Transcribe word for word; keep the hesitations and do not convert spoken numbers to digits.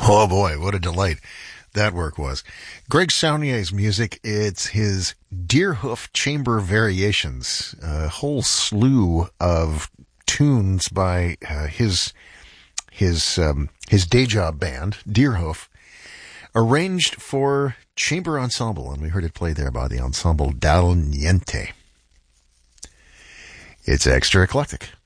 Oh boy, what a delight that work was. Greg Saunier's music, it's his Deerhoof Chamber Variations, a whole slew of tunes by uh, his his um, his day job band, Deerhoof, arranged for chamber ensemble, and we heard it played there by the Ensemble Dal Niente. It's extra eclectic.